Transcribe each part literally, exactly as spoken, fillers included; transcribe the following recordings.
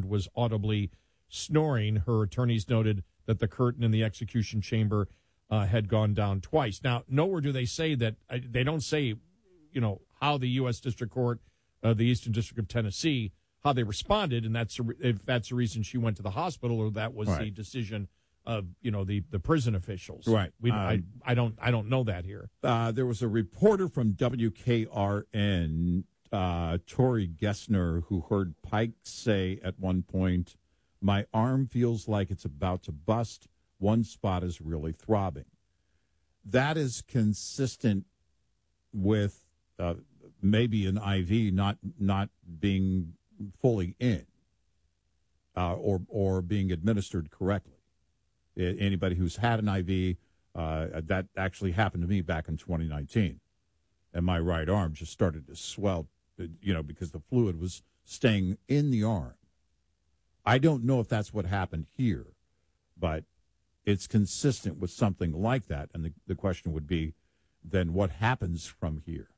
was audibly snoring. Her attorneys noted that the curtain in the execution chamber uh, had gone down twice. Now, nowhere do they say that, uh, they don't say, you know, how the U S District Court, uh, the Eastern District of Tennessee, how they responded, and that's a, if that's the reason she went to the hospital, or that was right. the decision of, you know, the, the prison officials. Right. We, um, I, I don't I don't know that here. Uh, there was a reporter from W K R N, uh, Tori Gessner, who heard Pike say at one point, "My arm feels like it's about to bust. One spot is really throbbing." That is consistent with uh, maybe an I V not not being fully in, uh, or or being administered correctly. Anybody who's had an I V, uh, that actually happened to me back in twenty nineteen, and my right arm just started to swell, you know, because the fluid was staying in the arm. I don't know if that's what happened here, but it's consistent with something like that, and the, the question would be, then what happens from here?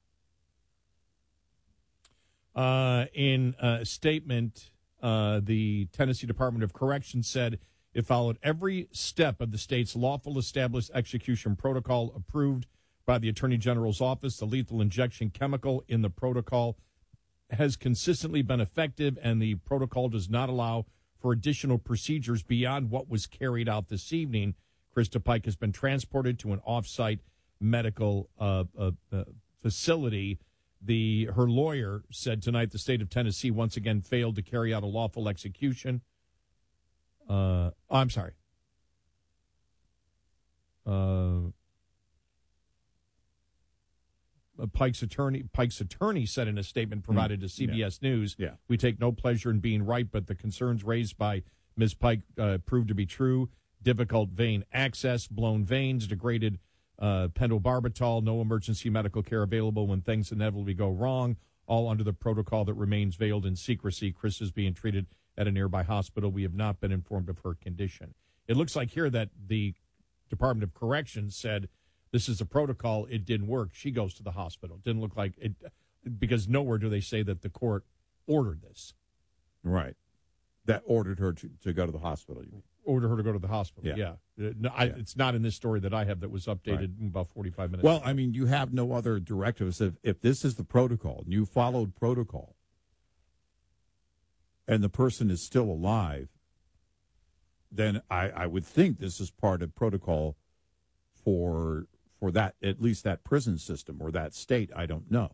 Uh, in a statement, uh, the Tennessee Department of Corrections said it followed every step of the state's lawful established execution protocol approved by the Attorney General's office. The lethal injection chemical in the protocol has consistently been effective, and the protocol does not allow for additional procedures beyond what was carried out this evening. Krista Pike has been transported to an off-site medical uh, uh, uh, facility. The her lawyer said tonight the state of Tennessee once again failed to carry out a lawful execution. Uh, oh, I'm sorry. Uh, Pike's attorney Pike's attorney said in a statement provided mm, to C B S yeah. News, yeah. "We take no pleasure in being right, but the concerns raised by Miz Pike uh, proved to be true. Difficult vein access, blown veins, degraded uh, pentobarbital, no emergency medical care available when things inevitably go wrong, all under the protocol that remains veiled in secrecy. Chris is being treated at a nearby hospital. We have not been informed of her condition." It looks like here that the Department of Corrections said this is a protocol. It didn't work. She goes to the hospital. It didn't look like it, because nowhere do they say that the court ordered this. Right. That ordered her to, to go to the hospital, you mean? Order her to go to the hospital, yeah. yeah. No, I, yeah. It's not in this story that I have that was updated right. about forty-five minutes well, ago. I mean, you have no other directives. If, if this is the protocol, and you followed protocol, and the person is still alive, then I, I would think this is part of protocol for for that, at least that prison system or that state. I don't know.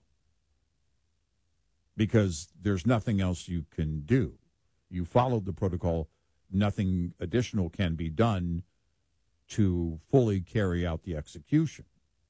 Because there's nothing else you can do. You followed the protocol. Nothing additional can be done to fully carry out the execution.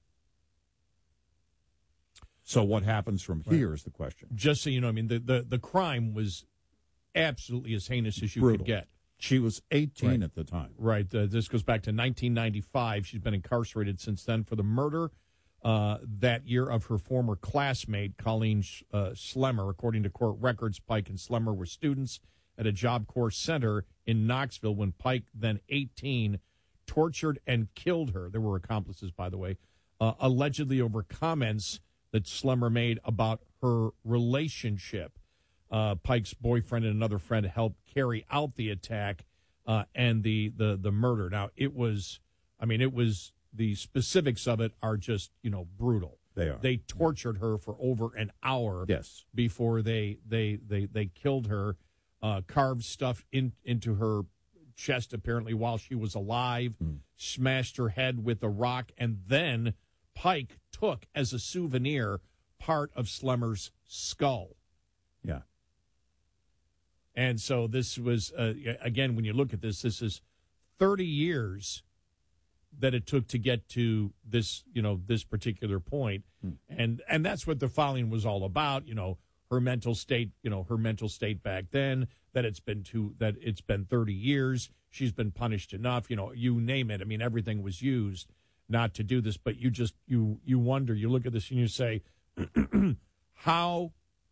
So what happens from right. here is the question. Just so you know, I mean, the, the, the crime was absolutely as heinous as you Brutal. could get. She was eighteen right. at the time. Right. Uh, this goes back to nineteen ninety-five. She's been incarcerated since then for the murder uh, that year of her former classmate, Colleen uh, Slemmer. According to court records, Pike and Slemmer were students at a Job Corps center in Knoxville when Pike, then eighteen, tortured and killed her. There were accomplices, by the way, uh, allegedly over comments that Slemmer made about her relationship. Uh, Pike's boyfriend and another friend helped carry out the attack uh, and the, the, the murder. Now, it was, I mean, it was, the specifics of it are just, you know, brutal. They are. They tortured her for over an hour yes. before they, they, they, they killed her. Uh, carved stuff in, into her chest, apparently, while she was alive, mm. smashed her head with a rock, and then Pike took, as a souvenir, part of Slemmer's skull. Yeah. And so this was, uh, again, when you look at this, this is thirty years that it took to get to this, you know, this particular point. Mm. And, and that's what the filing was all about, you know, her mental state, you know, her mental state back then, that it's been two, that it's been thirty years. She's been punished enough, you know, you name it. I mean, everything was used not to do this, but you just, you, you wonder, you look at this and you say, how,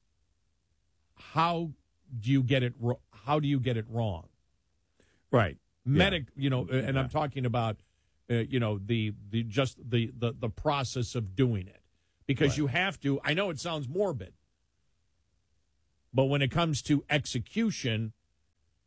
how do you get it, how do you get it wrong? Right. Medic, yeah. you know, and yeah. I'm talking about, uh, you know, the, the, just the, the, the process of doing it, because right. you have to, I know it sounds morbid, but when it comes to execution,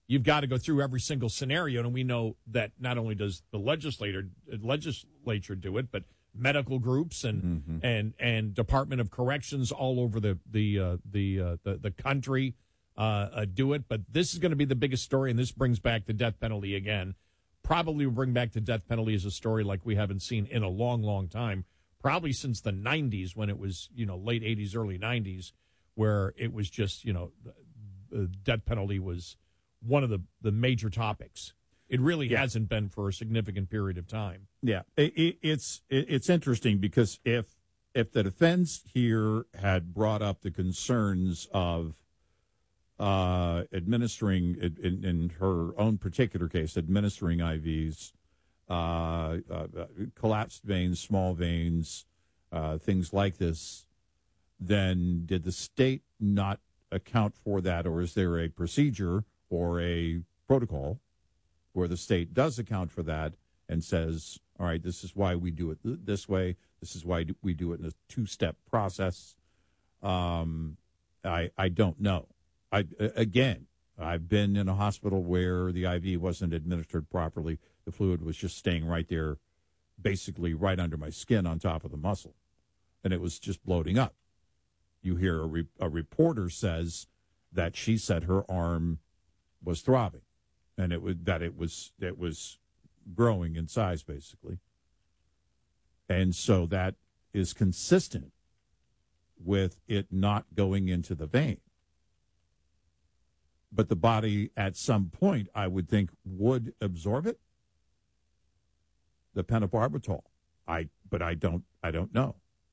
you've got to go through every single scenario, and we know that not only does the legislator legislature do it, but medical groups and mm-hmm. and and Department of Corrections all over the the uh, the, uh, the the country uh, uh, do it. But this is going to be the biggest story, and this brings back the death penalty again. Probably will bring back the death penalty as a story like we haven't seen in a long, long time. Probably since the nineties, when it was, you know, late eighties, early nineties, where it was just, you know, the death penalty was one of the, the major topics. It really yeah. hasn't been for a significant period of time. Yeah, it, it, it's it, it's interesting because if if the defense here had brought up the concerns of uh, administering, in, in her own particular case, administering I Vs, uh, uh, collapsed veins, small veins, uh, things like this, then did the state not account for that, or is there a procedure or a protocol where the state does account for that and says, all right, this is why we do it th- this way. This is why we do it in a two-step process. Um, I I don't know. I again, I've been in a hospital where the I V wasn't administered properly. The fluid was just staying right there, basically right under my skin on top of the muscle, and it was just bloating up. You hear a, re- a reporter says that she said her arm was throbbing, and it was that it was it was growing in size, basically. And so that is consistent with it not going into the vein. But the body, at some point, I would think, would absorb it. The pentobarbital. I, but I don't, I don't know.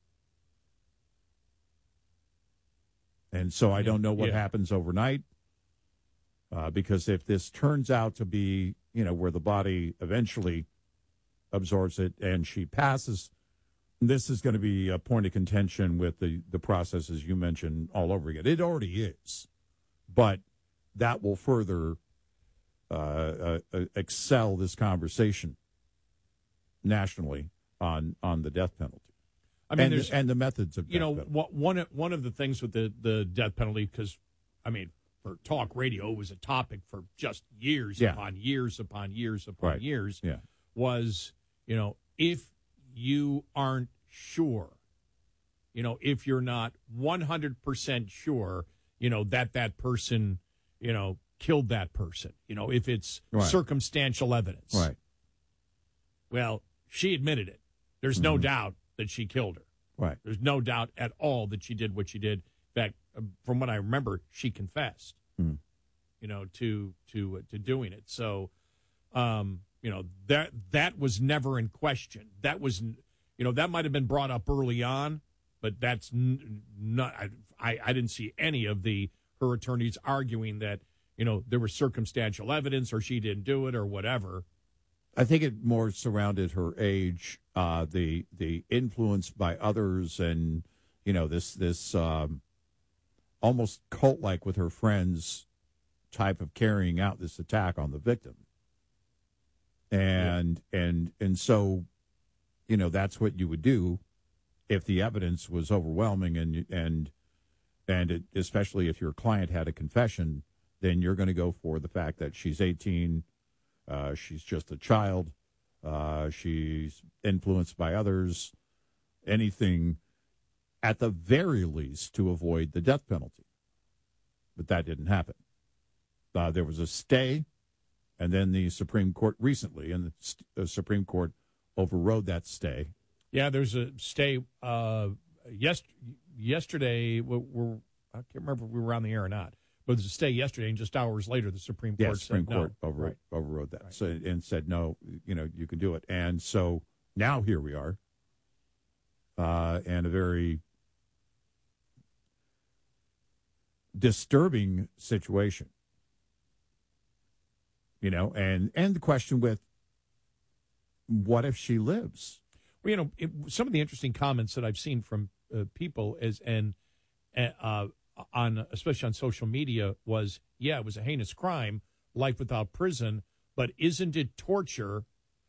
And so I don't know what yeah. happens overnight. Uh, because if this turns out to be, you know, where the body eventually absorbs it and she passes, this is going to be a point of contention with the, the processes you mentioned all over again. It already is. But that will further uh, uh, excel this conversation nationally on, on the death penalty. I mean, and, there's, and the methods of you know, penalty. one one of the things with the, the death penalty, because, I mean, for talk radio, it was a topic for just years yeah. upon years upon years upon right. years, yeah. was, you know, if you aren't sure, you know, if you're not one hundred percent sure, you know, that that person, you know, killed that person, you know, if it's right. circumstantial evidence. Right. Well, she admitted it. There's mm-hmm. no doubt that she killed her. Right. There's no doubt at all that she did what she did. In fact, from what I remember, she confessed, mm. you know, to to uh, to doing it. So, um, you know, that that was never in question. That was, you know, that might have been brought up early on, but that's n- not. I I didn't see any of the her attorneys arguing that, you know, there was circumstantial evidence or she didn't do it or whatever. I think it more surrounded her age, uh, the the influence by others, and you know this this um, almost cult like with her friends type of carrying out this attack on the victim, and yeah. and and so, you know, that's what you would do if the evidence was overwhelming, and and and it, especially if your client had a confession, then you're going to go for the fact that she's eighteen. Uh, she's just a child. Uh, she's influenced by others. Anything, at the very least, to avoid the death penalty. But that didn't happen. Uh, there was a stay, and then the Supreme Court recently, and the uh, Supreme Court overrode that stay. Yeah, there's a stay. Uh, yes, yesterday, we're, we're, I can't remember if we were on the air or not. But there's a stay yesterday, and just hours later, the Supreme Court yes, Supreme said Court no. over, right. overrode that right. so, and said, no, you know, you can do it. And so now here we are, uh, and a very disturbing situation, you know, and, and the question with what if she lives? Well, you know, it, some of the interesting comments that I've seen from uh, people is, and uh, on especially on social media was, yeah, it was a heinous crime, life without prison, but isn't it torture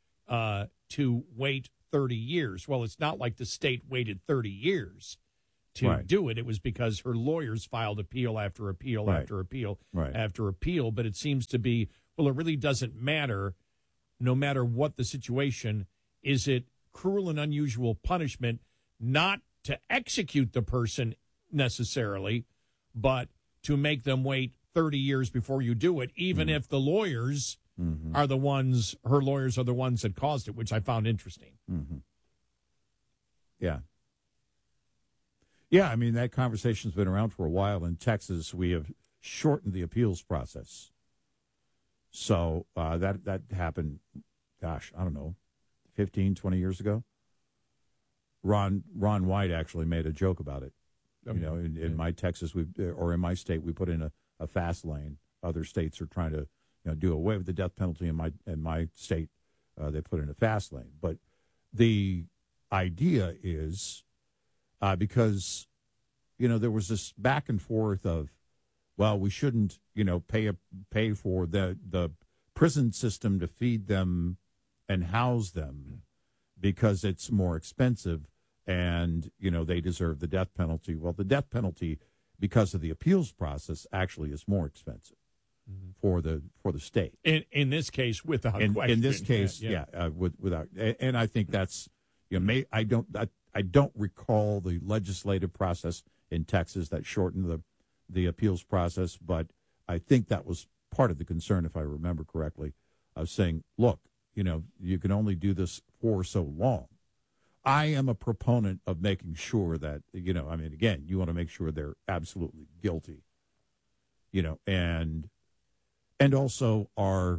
uh, to wait thirty years? Well, it's not like the state waited thirty years to Right. do it. It was because her lawyers filed appeal after appeal Right. after appeal Right. after appeal. But it seems to be, well, it really doesn't matter, no matter what the situation. Is it cruel and unusual punishment not to execute the person necessarily, but to make them wait thirty years before you do it, even Mm-hmm. if the lawyers Mm-hmm. are the ones, her lawyers are the ones that caused it, which I found interesting. Mm-hmm. Yeah. Yeah, I mean, that conversation's been around for a while. In Texas, we have shortened the appeals process. So uh, that that happened, gosh, I don't know, fifteen, twenty years ago. Ron Ron White actually made a joke about it. You know, in, in my Texas, we or in my state, we put in a, a fast lane. Other states are trying to, you know, do away with the death penalty. In my in my state, uh, they put in a fast lane. But the idea is uh, because, you know, there was this back and forth of, well, we shouldn't, you know, pay a, pay for the the prison system to feed them and house them because it's more expensive. And, you know, they deserve the death penalty. Well, the death penalty, because of the appeals process, actually is more expensive mm-hmm. for the for the state. In in this case, without in, question. in this case, yeah, yeah uh, with, without. And I think that's, you know, may, I don't I, I don't recall the legislative process in Texas that shortened the the appeals process, but I think that was part of the concern, if I remember correctly, of saying, look, you know, you can only do this for so long. I am a proponent of making sure that, you know, I mean, again, you want to make sure they're absolutely guilty, you know, and and also are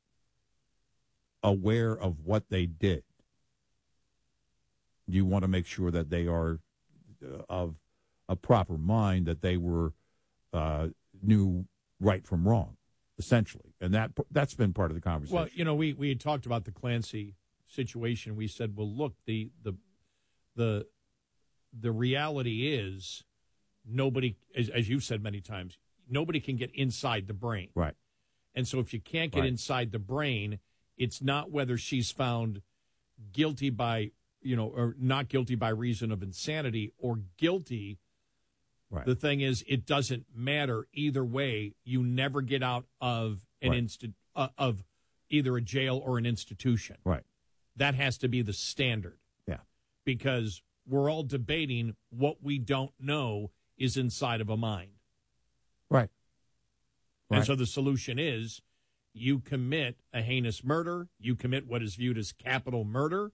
aware of what they did. You want to make sure that they are uh, of a proper mind, that they were uh, knew right from wrong, essentially, and that that's been part of the conversation. Well, you know, we we had talked about the Clancy situation. We said, well, look, the the the the reality is nobody, as, as you've said many times, nobody can get inside the brain. Right. And so if you can't get right. inside the brain, it's not whether she's found guilty by, you know, or not guilty by reason of insanity or guilty. Right. The thing is, it doesn't matter either way. You never get out of an right. insti- uh, of either a jail or an institution. Right. That has to be the standard. Yeah. Because we're all debating what we don't know is inside of a mind. Right. And right. so the solution is you commit a heinous murder, you commit what is viewed as capital murder,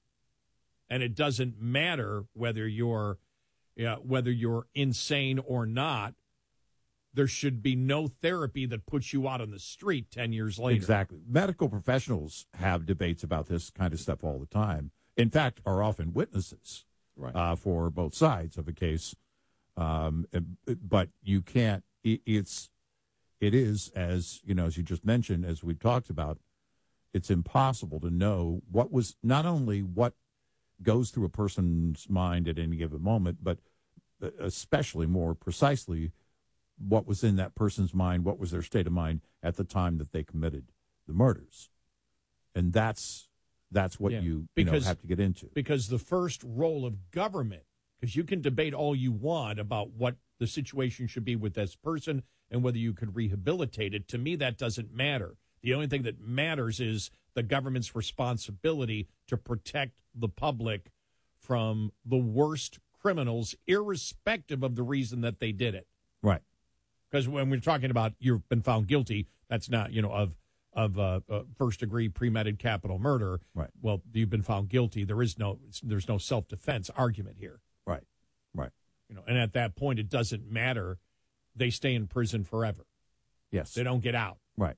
and it doesn't matter whether you're yeah, whether you're insane or not. There should be no therapy that puts you out on the street ten years later. Exactly. Medical professionals have debates about this kind of stuff all the time. In fact, are often witnesses right. uh, for both sides of a case. Um, but you can't. It's it is as you know, as you just mentioned, as we talked about. It's impossible to know what was not only what goes through a person's mind at any given moment, but especially more precisely, what was in that person's mind, what was their state of mind at the time that they committed the murders. And that's that's what yeah, you, because, you know, have to get into. Because the first role of government, because you can debate all you want about what the situation should be with this person and whether you could rehabilitate it. To me, that doesn't matter. The only thing that matters is the government's responsibility to protect the public from the worst criminals, irrespective of the reason that they did it. Right. Because when we're talking about you've been found guilty, that's not, you know, of of uh, uh, first degree premeditated capital murder. Right. Well, you've been found guilty. There is no there's no self defense argument here. Right. Right. You know, and at that point, it doesn't matter. They stay in prison forever. Yes. They don't get out. Right.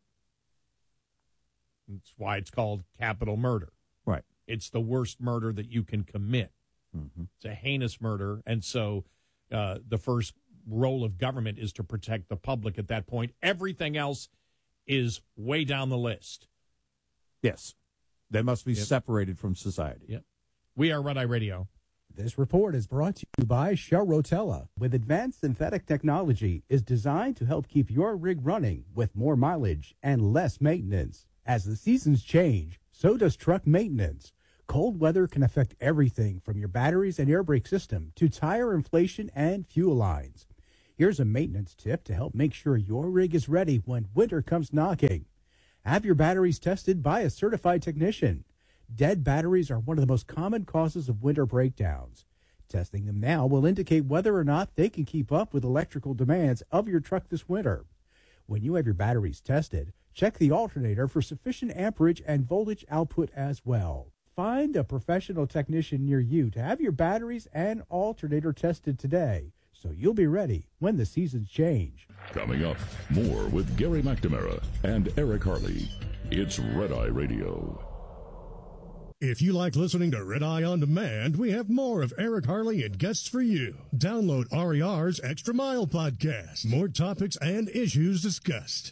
That's why it's called capital murder. Right. It's the worst murder that you can commit. Mm-hmm. It's a heinous murder, and so uh, the first role of government is to protect the public at that point. Everything else is way down the list. Yes. They must be yep. separated from society. Yep. We are Red Eye Radio. This report is brought to you by Shell Rotella. With advanced synthetic technology, is designed to help keep your rig running with more mileage and less maintenance. As the seasons change, so does truck maintenance. Cold weather can affect everything from your batteries and air brake system to tire inflation and fuel lines. Here's a maintenance tip to help make sure your rig is ready when winter comes knocking. Have your batteries tested by a certified technician. Dead batteries are one of the most common causes of winter breakdowns. Testing them now will indicate whether or not they can keep up with electrical demands of your truck this winter. When you have your batteries tested, check the alternator for sufficient amperage and voltage output as well. Find a professional technician near you to have your batteries and alternator tested today, so you'll be ready when the seasons change. Coming up, more with Gary McNamara and Eric Harley. It's Red Eye Radio. If you like listening to Red Eye On Demand, we have more of Eric Harley and guests for you. Download R E R's Extra Mile podcast. More topics and issues discussed.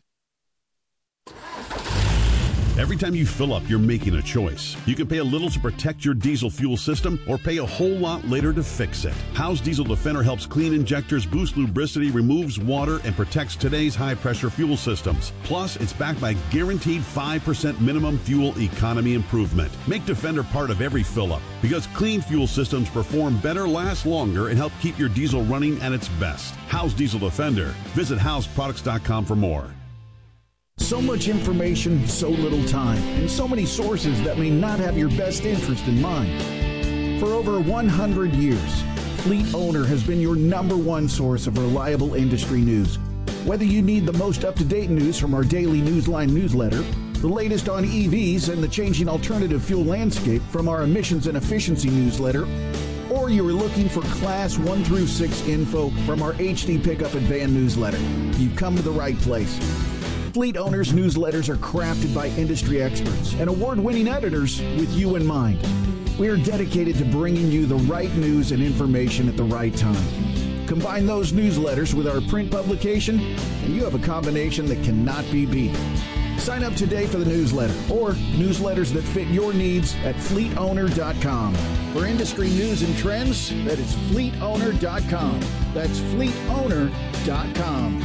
Every time you fill up, you're making a choice. You can pay a little to protect your diesel fuel system or pay a whole lot later to fix it. Howe's Diesel Defender helps clean injectors, boost lubricity, removes water, and protects today's high-pressure fuel systems. Plus, it's backed by guaranteed five percent minimum fuel economy improvement. Make Defender part of every fill-up because clean fuel systems perform better, last longer, and help keep your diesel running at its best. Howe's Diesel Defender. Visit Howe's Products dot com for more. So much information, so little time, and so many sources that may not have your best interest in mind. For over one hundred years, Fleet Owner has been your number one source of reliable industry news. Whether you need the most up-to-date news from our daily Newsline newsletter, the latest on E Vs and the changing alternative fuel landscape from our emissions and efficiency newsletter, or you are looking for Class one through six info from our H D Pickup and Van newsletter, you've come to the right place. Fleet Owners newsletters are crafted by industry experts and award-winning editors with you in mind. We are dedicated to bringing you the right news and information at the right time. Combine those newsletters with our print publication, and you have a combination that cannot be beat. Sign up today for the newsletter or newsletters that fit your needs at fleet owner dot com. For industry news and trends, that is fleet owner dot com. That's fleet owner dot com.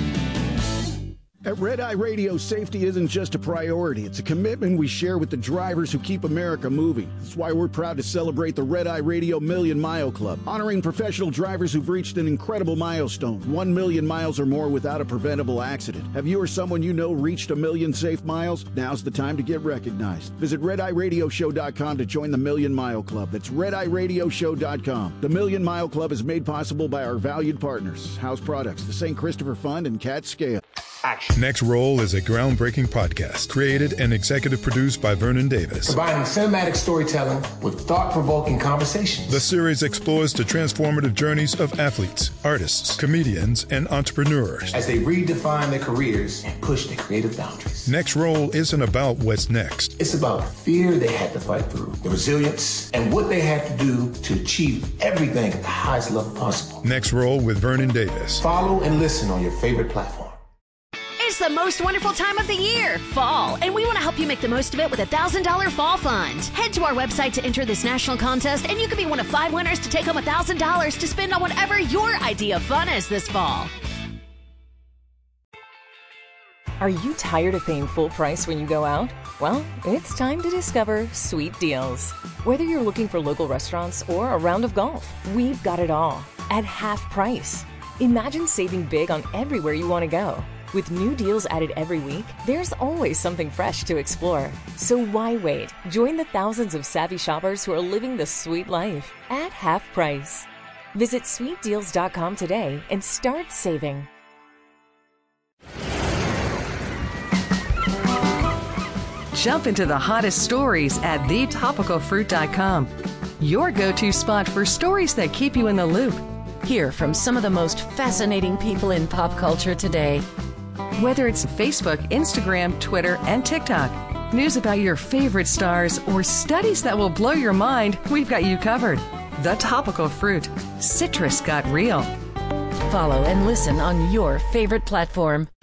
At Red Eye Radio, safety isn't just a priority. It's a commitment we share with the drivers who keep America moving. That's why we're proud to celebrate the Red Eye Radio Million Mile Club, honoring professional drivers who've reached an incredible milestone, one million miles or more without a preventable accident. Have you or someone you know reached a million safe miles? Now's the time to get recognized. Visit red eye radio show dot com to join the Million Mile Club. That's red eye radio show dot com. The Million Mile Club is made possible by our valued partners, Howe's Products, the Saint Christopher Fund, and Cat Scale. Action. Next Roll is a groundbreaking podcast created and executive produced by Vernon Davis. Combining cinematic storytelling with thought-provoking conversations. The series explores the transformative journeys of athletes, artists, comedians, and entrepreneurs as they redefine their careers and push their creative boundaries. Next Roll isn't about what's next. It's about the fear they had to fight through, the resilience, and what they had to do to achieve everything at the highest level possible. Next Roll with Vernon Davis. Follow and listen on your favorite platform. It's the most wonderful time of the year, fall, and we want to help you make the most of it with a one thousand dollars Fall Fund. Head to our website to enter this national contest, and you could be one of five winners to take home one thousand dollars to spend on whatever your idea of fun is this fall. Are you tired of paying full price when you go out? Well, it's time to discover Sweet Deals. Whether you're looking for local restaurants or a round of golf, we've got it all at half price. Imagine saving big on everywhere you want to go. With new deals added every week, there's always something fresh to explore. So why wait? Join the thousands of savvy shoppers who are living the sweet life at half price. Visit sweet deals dot com today and start saving. Jump into the hottest stories at the topical fruit dot com. Your go-to spot for stories that keep you in the loop. Hear from some of the most fascinating people in pop culture today. Whether it's Facebook, Instagram, Twitter, and TikTok, news about your favorite stars, or studies that will blow your mind, we've got you covered. The Topical Fruit. Citrus got real. Follow and listen on your favorite platform.